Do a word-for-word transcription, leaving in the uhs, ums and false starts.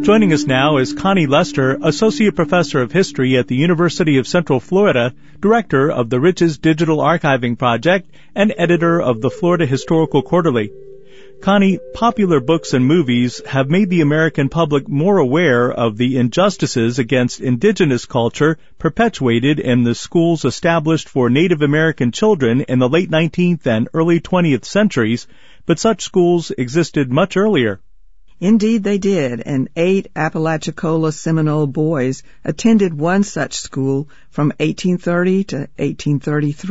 Joining us now is Connie Lester, Associate Professor of History at the University of Central Florida, Director of the Riches Digital Archiving Project, and Editor of the Florida Historical Quarterly. Connie, popular books and movies have made the American public more aware of the injustices against indigenous culture perpetuated in the schools established for Native American children in the late nineteenth and early twentieth centuries, but such schools existed much earlier. Indeed they did, and eight Apalachicola Seminole boys attended one such school from eighteen thirty to eighteen thirty-three.